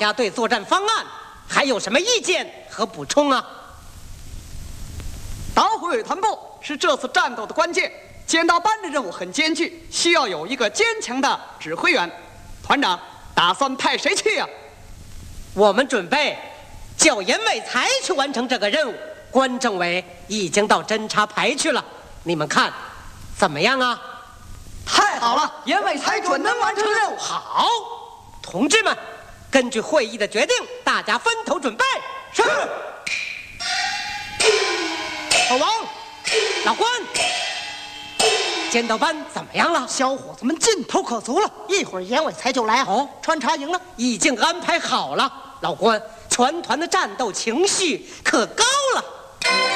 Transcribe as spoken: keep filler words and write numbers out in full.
家对作战方案还有什么意见和补充啊？ 党委团部是这次战斗的关键，剪刀班的任务很艰巨，需要有一个坚强的指挥员。团长打算派谁去呀、啊？ 我们准备叫严伟才去完成这个任务。关政委已经到侦察排去了，你们看怎么样啊？ 太好了，严伟才准能完成任务。 好，同志们，根据会议的决定，大家分头准备。 是。 老王，老关，尖刀班怎么样了？ 小伙子们劲头可足了，一会儿严伟才就来。 哦， 穿插营呢？ 已经安排好了。老关，全团的战斗情绪可高